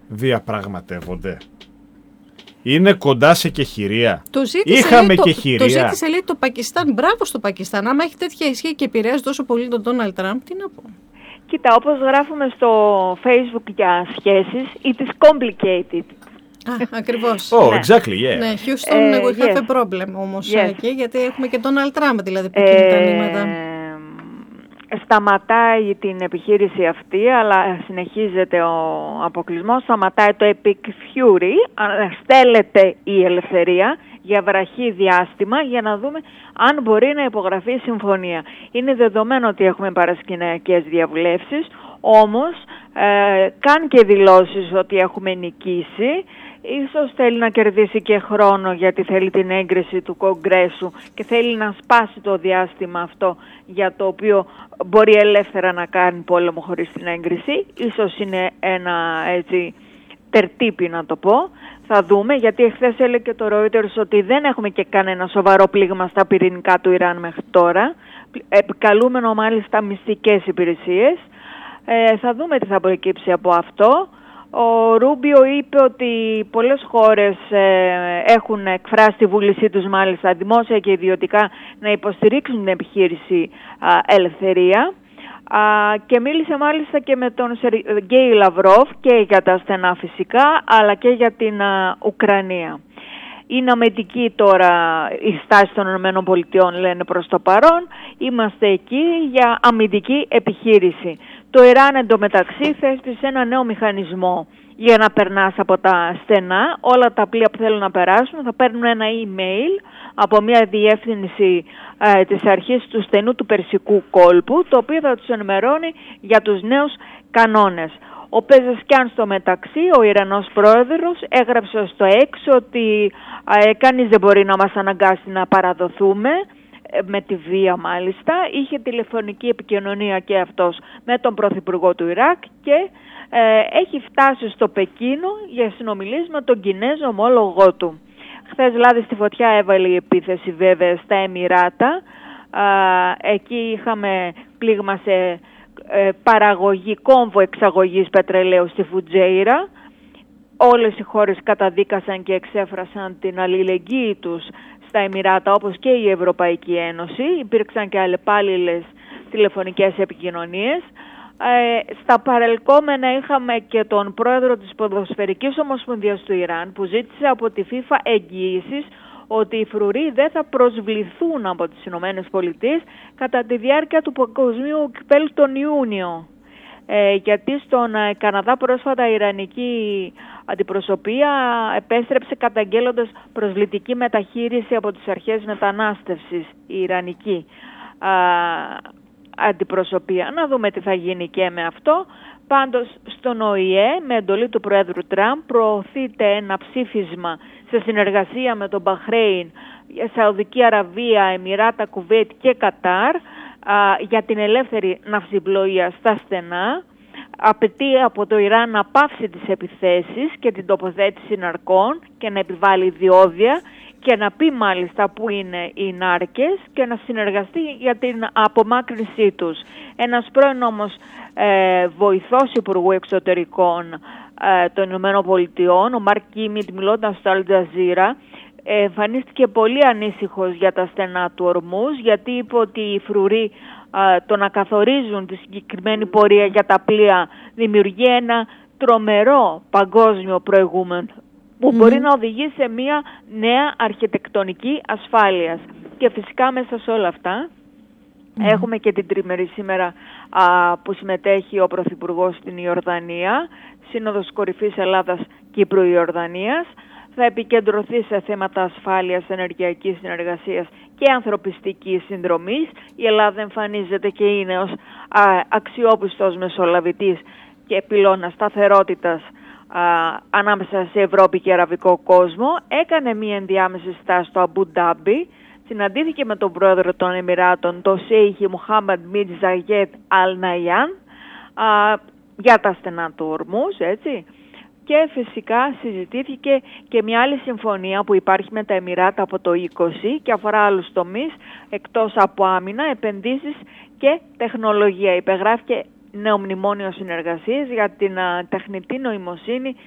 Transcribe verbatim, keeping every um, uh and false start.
διαπραγματεύονται? Είναι κοντά σε κεχηρία? Το ζήτησε, Είχαμε λέει, κεχηρία. Το, το ζήτησε, λέει, το Πακιστάν. Μπράβο στο Πακιστάν. Άμα έχει τέτοια ισχύ και επηρεάζει τόσο πολύ τον Ντόναλντ Τραμπ, τι να πω. Κοίτα, όπως γράφουμε στο Facebook για σχέσεις, it is complicated. Α, ακριβώς. Oh, ναι. exactly, yeah. Ναι, Houston, ε, we have yes. a problem όμως yes. εκεί, γιατί έχουμε και τον Donald Trump, δηλαδή, που κινεί τα νήματα. Σταματάει την επιχείρηση αυτή, αλλά συνεχίζεται ο αποκλεισμός. Σταματάει το Epic Fury, στέλνεται η ελευθερία για βραχή διάστημα για να δούμε αν μπορεί να υπογραφεί η συμφωνία. Είναι δεδομένο ότι έχουμε παρασκηνιακές διαβουλεύσεις, όμως ε, κάνει και δηλώσεις ότι έχουμε νικήσει. Ίσως θέλει να κερδίσει και χρόνο, γιατί θέλει την έγκριση του Κογκρέσου και θέλει να σπάσει το διάστημα αυτό για το οποίο μπορεί ελεύθερα να κάνει πόλεμο χωρίς την έγκριση. Ίσως είναι ένα έτσι τερτύπι, να το πω. Θα δούμε, γιατί εχθές έλεγε και το Reuters ότι δεν έχουμε και κανένα σοβαρό πλήγμα στα πυρηνικά του Ιράν μέχρι τώρα. Επικαλούμενο μάλιστα μυστικές υπηρεσίες. Ε, θα δούμε τι θα προκύψει από αυτό. Ο Ρούμπιο είπε ότι πολλές χώρες ε, έχουν εκφράσει τη βούλησή τους, μάλιστα δημόσια και ιδιωτικά, να υποστηρίξουν την επιχείρηση α, Ελευθερία, α, και μίλησε μάλιστα και με τον Σεργέη Λαυρόφ και για τα στενά φυσικά, αλλά και για την α, Ουκρανία. Είναι αμυντική τώρα η στάση των ΗΠΑ, λένε προς το παρόν. Είμαστε εκεί για αμυντική επιχείρηση. Το Ιράν εντωμεταξύ θέσπισε ένα νέο μηχανισμό για να περνάς από τα στενά. Όλα τα πλοία που θέλουν να περάσουν θα παίρνουν ένα email από μια διεύθυνση ε, της αρχής του στενού του Περσικού κόλπου, το οποίο θα τους ενημερώνει για τους νέους κανόνες. Ο Πεζεσκιάν στο μεταξύ, ο Ιρανός πρόεδρος, έγραψε στο X ότι ε, κανείς δεν μπορεί να μας αναγκάσει να παραδοθούμε, με τη βία μάλιστα. Είχε τηλεφωνική επικοινωνία και αυτός με τον Πρωθυπουργό του Ιράκ και ε, έχει φτάσει στο Πεκίνο για συνομιλίες με τον Κινέζο ομόλογό του. Χθες λάδι στη φωτιά έβαλε η επίθεση βέβαια στα Εμιράτα. Ε, εκεί είχαμε πλήγμα σε ε, παραγωγή, κόμβο εξαγωγής πετρελαίου στη Φουτζέιρα. Όλες οι χώρες καταδίκασαν και εξέφρασαν την αλληλεγγύη τους στα Εμιράτα, όπως και η Ευρωπαϊκή Ένωση. Υπήρξαν και αλλεπάλληλες τηλεφωνικές επικοινωνίες. Ε, στα παρελκόμενα είχαμε και τον πρόεδρο της Ποδοσφαιρικής Ομοσπονδίας του Ιράν, που ζήτησε από τη FIFA εγγυήσεις ότι οι φρουροί δεν θα προσβληθούν από τις Ηνωμένες Πολιτείες κατά τη διάρκεια του παγκοσμίου κυπέλλου τον Ιούνιο. Ε, γιατί στον ε, Καναδά πρόσφατα η Ιρανική αντιπροσωπεία επέστρεψε καταγγέλλοντας προσβλητική μεταχείριση από τις αρχές μετανάστευσης, η Ιρανική α, αντιπροσωπεία. Να δούμε τι θα γίνει και με αυτό. Πάντως στον Ο Η Ε, με εντολή του Πρόεδρου Τραμπ, προωθείται ένα ψήφισμα σε συνεργασία με τον Μπαχρέιν, Σαουδική Αραβία, Εμιράτα, Κουβέιτ και Κατάρ α, για την ελεύθερη ναυσιπλοεία στα στενά. Απαιτεί από το Ιράν να πάυσει τις επιθέσεις και την τοποθέτηση ναρκών και να επιβάλλει διόδια και να πει μάλιστα που είναι οι νάρκες και να συνεργαστεί για την απομάκρυνσή τους. Ένας πρώην όμως ε, βοηθός Υπουργού Εξωτερικών ε, των Ηνωμένων Πολιτειών, ο Μαρκ Κίμιτ, μιλώντας στο Αλ Τζαζίρα, εμφανίστηκε πολύ ανήσυχος για τα στενά του Ορμούζ, γιατί είπε ότι οι φρουροί α, το να καθορίζουν τη συγκεκριμένη πορεία για τα πλοία δημιουργεί ένα τρομερό παγκόσμιο προηγούμενο που mm-hmm. μπορεί να οδηγεί σε μια νέα αρχιτεκτονική ασφάλειας. Και φυσικά μέσα σε όλα αυτά mm-hmm. έχουμε και την τριμερή σήμερα α, που συμμετέχει ο Πρωθυπουργός στην Ιορδανία, Σύνοδος Κορυφής Ελλάδας Κύπρου Ιορδανίας. Θα επικεντρωθεί σε θέματα ασφάλειας, ενεργειακής συνεργασίας και ανθρωπιστικής συνδρομής. Η Ελλάδα εμφανίζεται και είναι ως α, αξιόπιστος μεσολαβητής και πυλώνα σταθερότητας α, ανάμεσα σε Ευρώπη και Αραβικό κόσμο. Έκανε μία ενδιάμεση στάση στο Αμπού Ντάμπι. Συναντήθηκε με τον πρόεδρο των Εμιράτων, τον Σέιχη Μουχάμαντ Μπιν Ζαγιέτ Αλ Ναϊάν, για τα στενά του Ορμούζ, έτσι. Και φυσικά συζητήθηκε και μια άλλη συμφωνία που υπάρχει με τα Εμιράτα από το είκοσι και αφορά άλλους τομείς εκτός από άμυνα, επενδύσεις και τεχνολογία. Υπεγράφηκε νέο μνημόνιο συνεργασίας για την α, τεχνητή νοημοσύνη